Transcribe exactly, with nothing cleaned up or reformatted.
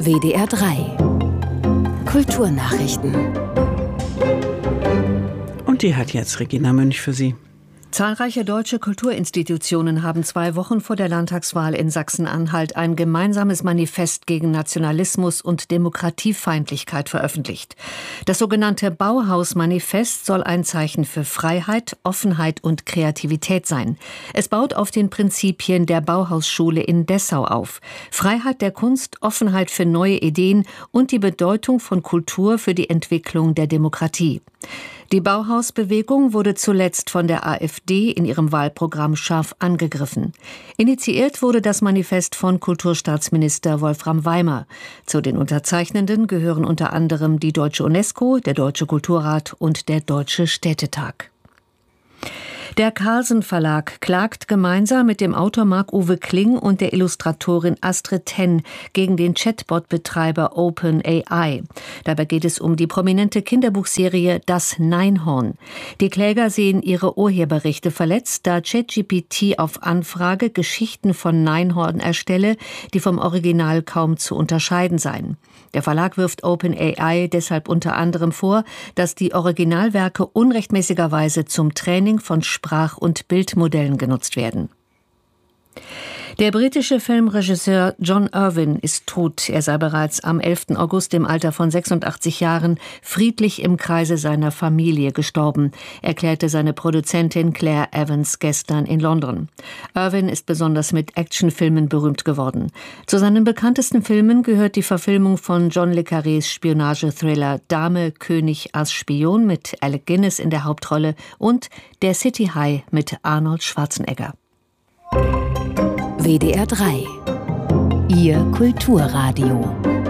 W D R drei Kulturnachrichten. Und die hat jetzt Regina Münch für Sie. Zahlreiche deutsche Kulturinstitutionen haben zwei Wochen vor der Landtagswahl in Sachsen-Anhalt ein gemeinsames Manifest gegen Nationalismus und Demokratiefeindlichkeit veröffentlicht. Das sogenannte Bauhaus-Manifest soll ein Zeichen für Freiheit, Offenheit und Kreativität sein. Es baut auf den Prinzipien der Bauhausschule in Dessau auf. Freiheit der Kunst, Offenheit für neue Ideen und die Bedeutung von Kultur für die Entwicklung der Demokratie. Die Bauhausbewegung wurde zuletzt von der AfD in ihrem Wahlprogramm scharf angegriffen. Initiiert wurde das Manifest von Kulturstaatsminister Wolfram Weimer. Zu den Unterzeichnenden gehören unter anderem die Deutsche UNESCO, der Deutsche Kulturrat und der Deutsche Städtetag. Der Carlsen Verlag klagt gemeinsam mit dem Autor Marc-Uwe Kling und der Illustratorin Astrid Tenn gegen den Chatbot-Betreiber OpenAI. Dabei geht es um die prominente Kinderbuchserie Das Neinhorn. Die Kläger sehen ihre Urheberrechte verletzt, da ChatGPT auf Anfrage Geschichten von Neinhorn erstelle, die vom Original kaum zu unterscheiden seien. Der Verlag wirft OpenAI deshalb unter anderem vor, dass die Originalwerke unrechtmäßigerweise zum Training von Sprach- und Bildmodellen genutzt werden. Der britische Filmregisseur John Irwin ist tot. Er sei bereits am elften August im Alter von sechsundachtzig Jahren friedlich im Kreise seiner Familie gestorben, erklärte seine Produzentin Claire Evans gestern in London. Irwin ist besonders mit Actionfilmen berühmt geworden. Zu seinen bekanntesten Filmen gehört die Verfilmung von John le Carrés Spionage-Thriller Dame, König als Spion mit Alec Guinness in der Hauptrolle und Der City High mit Arnold Schwarzenegger. W D R drei Ihr Kulturradio.